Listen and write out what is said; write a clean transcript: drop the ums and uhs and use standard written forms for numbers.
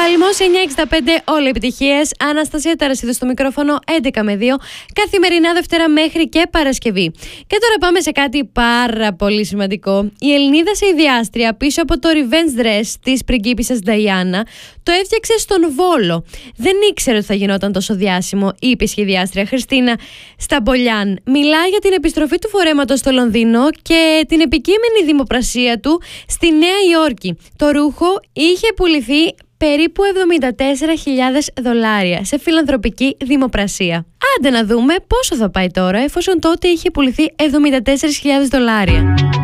Χαλμός 965, όλη επιτυχίες. Αναστασία Ταρασίδου στο μικρόφωνο, 11 με 2, καθημερινά Δευτέρα μέχρι και Παρασκευή. Και τώρα πάμε σε κάτι πάρα πολύ σημαντικό. Η Ελληνίδα σχεδιάστρια πίσω από το revenge dress της πριγκίπισσας Νταϊάννα το έφτιαξε στον Βόλο. Δεν ήξερε ότι θα γινόταν τόσο διάσημο, είπε η σχεδιάστρια Χριστίνα Σταμπολιάν. Μιλά για την επιστροφή του φορέματος στο Λονδίνο και την επικείμενη δημοπρασία του στη Νέα Υόρκη. Το ρούχο είχε πουληθεί περίπου $74,000 σε φιλανθρωπική δημοπρασία. Άντε να δούμε πόσο θα πάει τώρα, εφόσον τότε είχε πουληθεί $74,000.